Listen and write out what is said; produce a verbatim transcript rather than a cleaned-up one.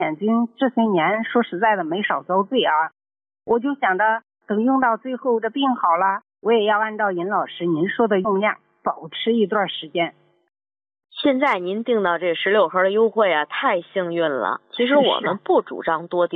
眼睛这些年说实在的没少遭罪啊，我就想着等用到最后的病好了，我也要按照尹老师您说的用量保持一段时间。 现在您订到这十六盒的优惠啊，太幸运了。其实我们不主张多订。